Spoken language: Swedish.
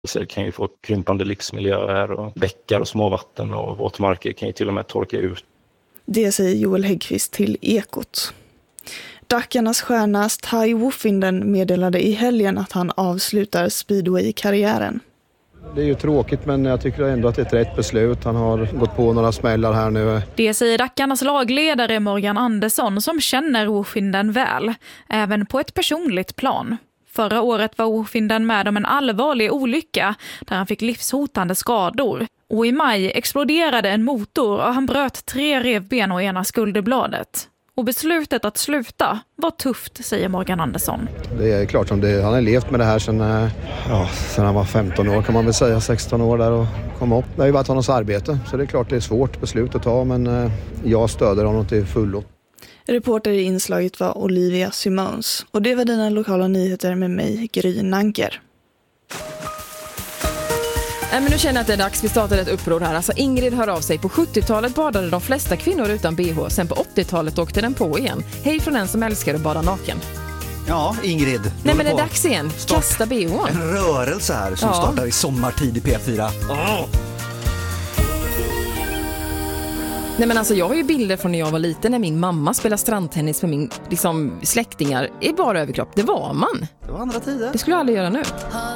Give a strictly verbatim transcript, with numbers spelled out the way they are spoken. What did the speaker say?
Så det kan ju få krympande livsmiljöer och bäckar och småvatten och våtmarker kan ju till och med torka ut. Det säger Joel Häggkvist till Ekot. Dackarnas stjärna Tai Woffinden meddelade i helgen att han avslutar speedway-karriären. Det är ju tråkigt, men jag tycker ändå att det är ett rätt beslut. Han har gått på några smällar här nu. Det säger Dackarnas lagledare Morgan Andersson som känner Woffinden väl, även på ett personligt plan. Förra året var Woffinden med om en allvarlig olycka där han fick livshotande skador. Och i maj exploderade en motor och han bröt tre revben och ena skulderbladet. Och beslutet att sluta var tufft, säger Morgan Andersson. Det är klart som det, han har levt med det här sedan, ja, sedan han var femton år kan man väl säga, sexton år där och kom upp. Det har ju varit hans arbete, så det är klart det är svårt beslut att ta, men jag stöder honom till fullo. Reporter i inslaget var Olivia Simons och det var dina lokala nyheter med mig, Gry Nanker. Nej, men nu känner jag att det är dags. Vi startade ett uppror här. Alltså Ingrid hör av sig. På sjuttiotalet badade de flesta kvinnor utan B H. Sen på åttiotalet åkte den på igen. Hej från en som älskar att bada naken. Ja, Ingrid. Nej, men det är dags igen. Start. Kasta B H. En rörelse här som ja. startar i sommartid i P fyra. Oh. Nej, men alltså jag har ju bilder från när jag var liten när min mamma spelade strandtennis med min liksom, släktingar i bara överkropp. Det var man. Det var andra tider. Det skulle jag aldrig göra nu.